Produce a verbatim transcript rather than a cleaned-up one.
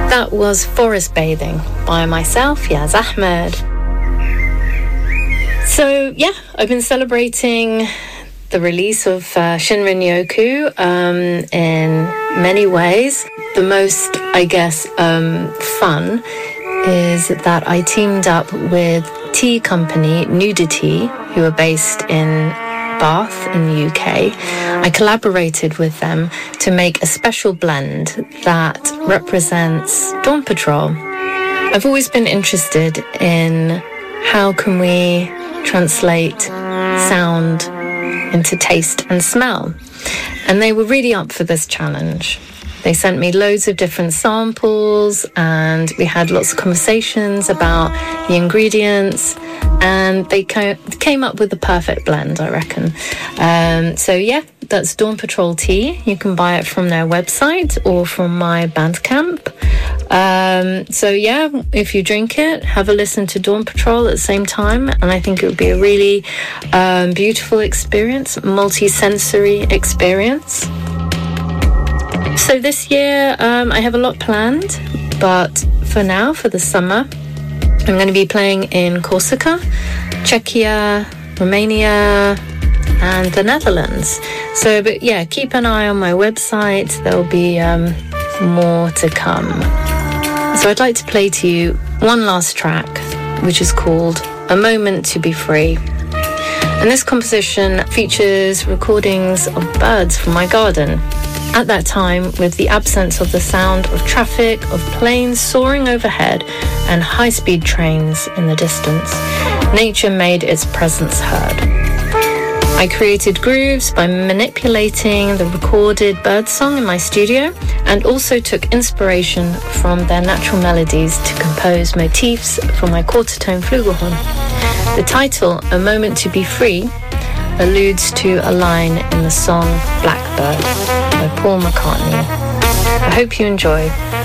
That was Forest Bathing by myself, Yaz Ahmed. So yeah, I've been celebrating the release of uh, Shinrin Yoku um, in many ways. The most, I guess, um, fun is that I teamed up with tea company Nudity, who are based in Bath in the U K. I collaborated with them to make a special blend that represents Dawn Patrol. I've always been interested in how can we translate sound into taste and smell. And they were really up for this challenge. They sent me loads of different samples and we had lots of conversations about the ingredients, and they came up with the perfect blend, I reckon. Um, so yeah, that's Dawn Patrol Tea. You can buy it from their website or from my Bandcamp. Um, so yeah, if you drink it, have a listen to Dawn Patrol at the same time, and I think it would be a really um, beautiful experience, multi-sensory experience. So this year, um, I have a lot planned, but for now, for the summer, I'm going to be playing in Corsica, Czechia, Romania, and the Netherlands. So, but yeah, keep an eye on my website. There'll be um, more to come. So I'd like to play to you one last track, which is called A Moment to Be Free. And this composition features recordings of birds from my garden. At that time, with the absence of the sound of traffic, of planes soaring overhead and high-speed trains in the distance, nature made its presence heard. I created grooves by manipulating the recorded birdsong in my studio, and also took inspiration from their natural melodies to compose motifs for my quarter-tone flugelhorn. The title, A Moment to Be Free, alludes to a line in the song Blackbird by Paul McCartney. I hope you enjoy.